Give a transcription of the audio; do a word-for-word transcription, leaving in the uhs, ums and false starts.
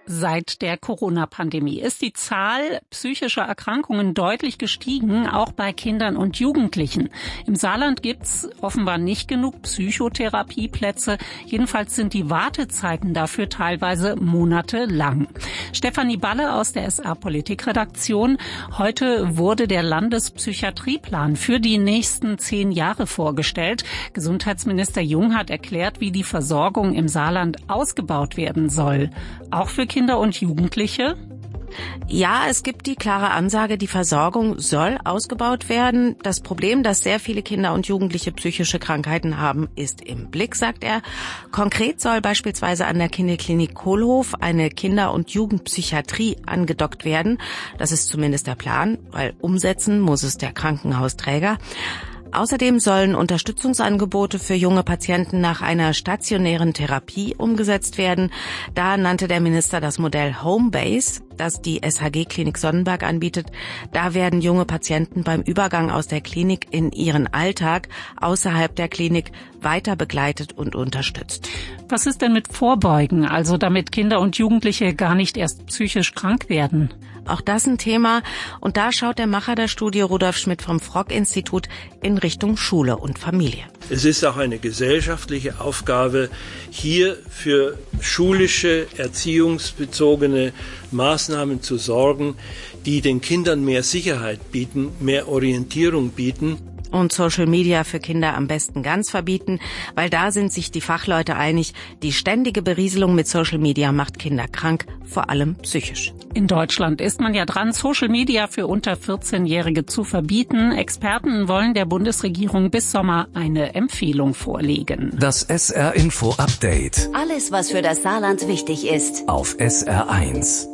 Seit der Corona-Pandemie ist die Zahl psychischer Erkrankungen deutlich gestiegen, auch bei Kindern und Jugendlichen. Im Saarland gibt's offenbar nicht genug Psychotherapieplätze. Jedenfalls sind die Wartezeiten dafür teilweise monatelang. Stefanie Balle aus der S R-Politikredaktion. Heute wurde der Landespsychiatrieplan für die nächsten zehn Jahre vorgestellt. Gesundheitsminister Jung hat erklärt, wie die Versorgung im Saarland ausgebaut werden soll. Auch für Kinder und Jugendliche? Ja, es gibt die klare Ansage, die Versorgung soll ausgebaut werden. Das Problem, dass sehr viele Kinder und Jugendliche psychische Krankheiten haben, ist im Blick, sagt er. Konkret soll beispielsweise an der Kinderklinik Kohlhof eine Kinder- und Jugendpsychiatrie angedockt werden. Das ist zumindest der Plan, weil umsetzen muss es der Krankenhausträger. Außerdem sollen Unterstützungsangebote für junge Patienten nach einer stationären Therapie umgesetzt werden. Da nannte der Minister das Modell Homebase, das die S H G-Klinik Sonnenberg anbietet. Da werden junge Patienten beim Übergang aus der Klinik in ihren Alltag außerhalb der Klinik weiter begleitet und unterstützt. Was ist denn mit Vorbeugen, also damit Kinder und Jugendliche gar nicht erst psychisch krank werden? Auch das ein Thema. Und da schaut der Macher der Studie Rudolf Schmidt vom Frock-Institut in Richtung Schule und Familie. Es ist auch eine gesellschaftliche Aufgabe, hier für schulische, erziehungsbezogene Maßnahmen zu sorgen, die den Kindern mehr Sicherheit bieten, mehr Orientierung bieten. Und Social Media für Kinder am besten ganz verbieten, weil da sind sich die Fachleute einig, die ständige Berieselung mit Social Media macht Kinder krank, vor allem psychisch. In Deutschland ist man ja dran, Social Media für unter vierzehnjährige zu verbieten. Experten wollen der Bundesregierung bis Sommer eine Empfehlung vorlegen. Das S R Info Update. Alles, was für das Saarland wichtig ist. Auf S R eins.